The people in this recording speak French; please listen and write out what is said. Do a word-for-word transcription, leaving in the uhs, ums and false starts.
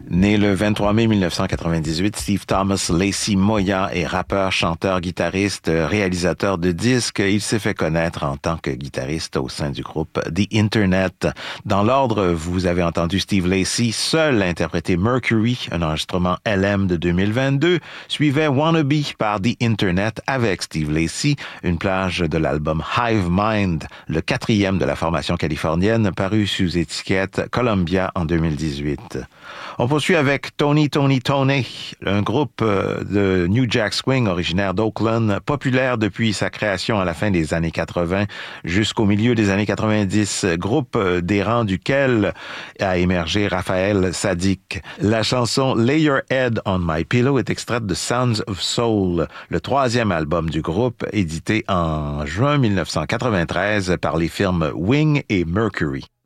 Né le vingt-trois mai mille neuf cent quatre-vingt-dix-huit, Steve Thomas Lacy Moya est rappeur, chanteur, guitariste, réalisateur de disques. Il s'est fait connaître en tant que guitariste au sein du groupe The Internet. Dans l'ordre, vous avez entendu Steve Lacy seul interpréter Mercury, un enregistrement L M de deux mille vingt-deux. Suivait Wannabe par The Internet avec Steve Lacy, une plage de l'album Hive Mind, le quatrième de la formation californienne, paru sous étiquette Columbia en deux mille dix-huit. On poursuit avec Tony Tony Tony, un groupe de New Jack Swing originaire d'Oakland, populaire depuis sa création à la fin des années quatre-vingts jusqu'au milieu des années quatre-vingt-dix, groupe des rangs duquel a émergé Raphaël Saadiq. La chanson Lay Your Head on My Pillow est extraite de Sounds of Soul, le troisième album du groupe, édité en juin mille neuf cent quatre-vingt-treize par les firmes Wing et Mercury.